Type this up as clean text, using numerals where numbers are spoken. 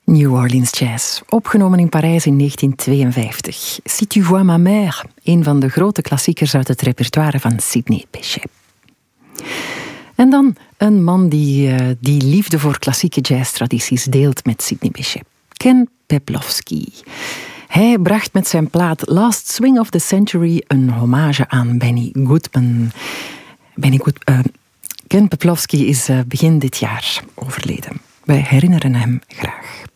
New Orleans Jazz, opgenomen in Parijs in 1952. Si tu vois ma mère, een van de grote klassiekers uit het repertoire van Sidney Bechet. En dan een man die liefde voor klassieke jazztradities deelt met Sidney Bechet. Ken Peplowski. Hij bracht met zijn plaat Last Swing of the Century een hommage aan Benny Goodman. Ken Peplowski is begin dit jaar overleden. Wij herinneren hem graag.